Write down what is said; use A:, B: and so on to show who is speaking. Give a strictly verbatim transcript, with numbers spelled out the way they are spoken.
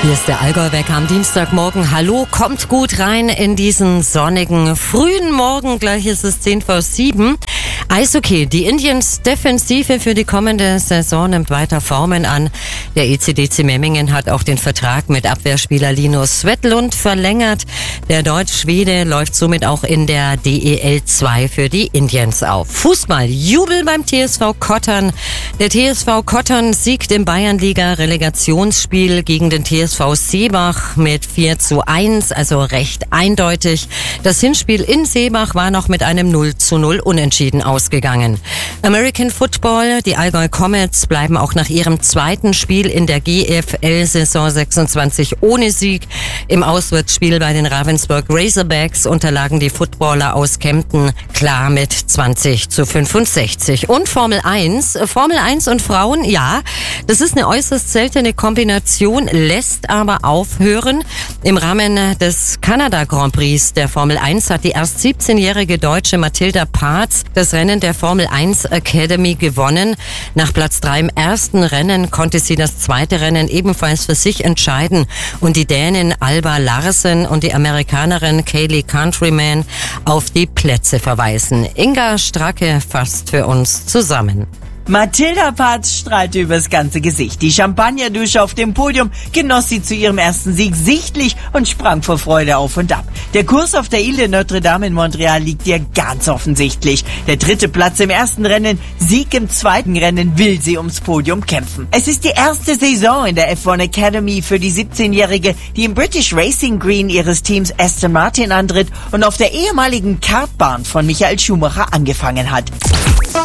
A: Hier ist der Allgäu-Wecker am Dienstagmorgen. Hallo, kommt gut rein in diesen sonnigen, frühen Morgen. Gleich ist es zehn vor sieben. Eishockey. Die Indians Defensive für die kommende Saison nimmt weiter Formen an. Der E C D C Memmingen hat auch den Vertrag mit Abwehrspieler Linus Svedlund verlängert. Der Deutsch-Schwede läuft somit auch in der D E L zwei für die Indians auf. Fußball. Jubel beim T S V Kottern. Der T S V Kottern siegt im Bayernliga-Relegationsspiel gegen den T S V Seebach mit vier zu eins, also recht eindeutig. Das Hinspiel in Seebach war noch mit einem null zu null unentschieden ausgegangen. American Football, die Allgäu Comets bleiben auch nach ihrem zweiten Spiel in der G F L-Saison sechsundzwanzig ohne Sieg. Im Auswärtsspiel bei den Ravensburg Razorbacks unterlagen die Footballer aus Kempten klar mit zwanzig zu fünfundsechzig. Und Formel eins. Formel eins und Frauen, ja, das ist eine äußerst seltene Kombination, lässt aber aufhören. Im Rahmen des Kanada Grand Prix der Formel eins hat die erst siebzehnjährige Deutsche Mathilda Parz das Rennen der Formel eins Academy gewonnen. Nach Platz drei im ersten Rennen konnte sie das zweite Rennen ebenfalls für sich entscheiden und die Dänin Alba Larsen und die Amerikanerin Kaylee Countryman auf die Plätze verweisen. Inga Stracke fasst für uns zusammen.
B: Mathilda Parz strahlte übers ganze Gesicht. Die Champagnerdusche auf dem Podium genoss sie zu ihrem ersten Sieg sichtlich und sprang vor Freude auf und ab. Der Kurs auf der Ile de Notre Dame in Montreal liegt ihr ganz offensichtlich. Der dritte Platz im ersten Rennen, Sieg im zweiten Rennen, will sie ums Podium kämpfen. Es ist die erste Saison in der F eins Academy für die siebzehnjährige, die im British Racing Green ihres Teams Aston Martin antritt und auf der ehemaligen Kartbahn von Michael Schumacher angefangen hat.